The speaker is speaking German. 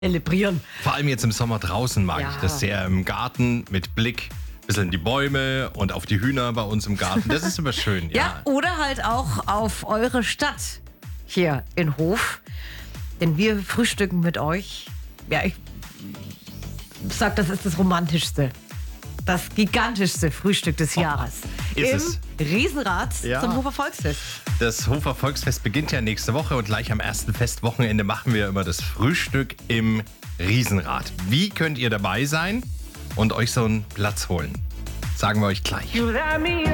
zelebrieren. Vor allem jetzt im Sommer draußen mag ich das sehr. Im Garten mit Blick ein bisschen in die Bäume und auf die Hühner bei uns im Garten. Das ist immer schön. Ja, oder halt auch auf eure Stadt hier in Hof. Denn wir frühstücken mit euch. Ja, ich sag, das ist das romantischste, das gigantischste Frühstück des Jahres. Ist Im Riesenrad zum Hofer Volksfest. Das Hofer Volksfest beginnt ja nächste Woche und gleich am ersten Festwochenende machen wir immer das Frühstück im Riesenrad. Wie könnt ihr dabei sein und euch so einen Platz holen? Sagen wir euch gleich.